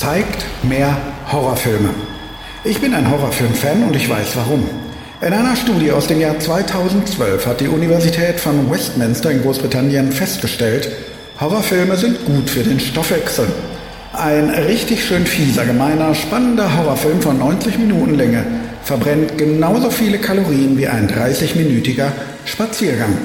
Zeigt mehr Horrorfilme. Ich bin ein Horrorfilm-Fan und ich weiß warum. In einer Studie aus dem Jahr 2012 hat die Universität von Westminster in Großbritannien festgestellt, Horrorfilme sind gut für den Stoffwechsel. Ein richtig schön fieser, gemeiner, spannender Horrorfilm von 90 Minuten Länge verbrennt genauso viele Kalorien wie ein 30-minütiger Spaziergang.